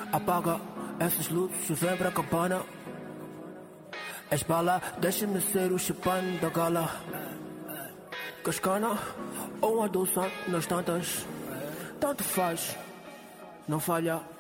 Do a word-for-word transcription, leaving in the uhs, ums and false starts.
Apaga essas luzes e vem pra campana. És bala, deixa-me ser o chapano da gala. Cascana ou adulção nas tantas, tanto faz, não falha.